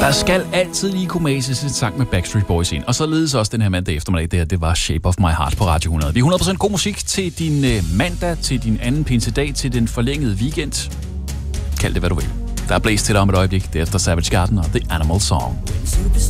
Der skal altid lige kunne mases en sang med Backstreet Boys ind. Og således også den her mandag eftermiddag, det var Shape of My Heart på Radio 100. Vi er 100% god musik til din mandag, til din anden pinsedag, til den forlængede weekend. Kald det, hvad du vil. Der er blæst til dig om et øjeblik. Det er efter Savage Garden og The Animal Song.